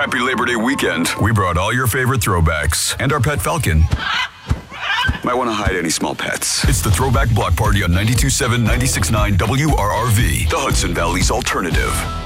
Happy Labor Day weekend. We brought all your favorite throwbacks and our pet falcon. Might want to hide any small pets. It's the Throwback Block Party on 92.7, 96.9 WRRV, the Hudson Valley's alternative.